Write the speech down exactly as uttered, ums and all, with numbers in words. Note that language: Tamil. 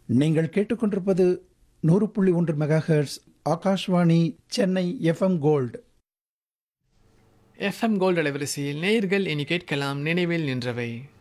நீங்கள் கேட்டுக்கொண்டிருப்பது நூறு புள்ளி ஒன்று megahertz Akashvani Chennai FM gold. FM gold அலைவரிசையில் நேயர்கள் இனி கேட்கலாம் நினைவில் நின்றவை.